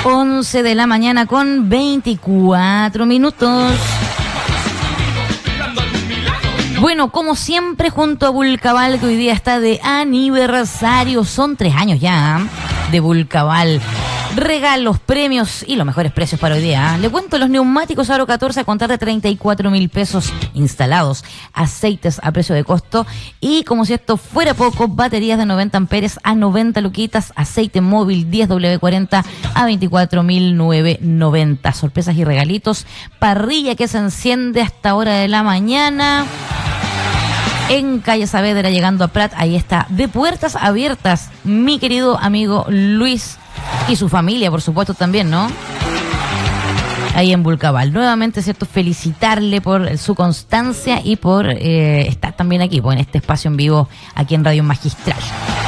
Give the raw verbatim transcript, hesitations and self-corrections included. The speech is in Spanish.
once de la mañana con veinticuatro minutos. Bueno, como siempre, junto a Vulcaval, que hoy día está de aniversario. Son tres años ya, ¿eh? De Vulcaval. Regalos, premios y los mejores precios para hoy día, ¿eh? Le cuento los neumáticos Aro catorce a contar de treinta y cuatro mil pesos instalados. Aceites a precio de costo. Y como si esto fuera poco, baterías de noventa amperes a noventa luquitas. Aceite móvil diez W cuarenta a veinticuatro mil novecientos noventa. Sorpresas y regalitos. Parrilla que se enciende hasta hora de la mañana. En calle Saavedra, llegando a Prat, ahí está, de puertas abiertas, mi querido amigo Luis y su familia, por supuesto, también, ¿no? Ahí en Vulcaval. Nuevamente, ¿cierto? Felicitarle por su constancia y por eh, estar también aquí, pues, en este espacio en vivo, aquí en Radio Magistral.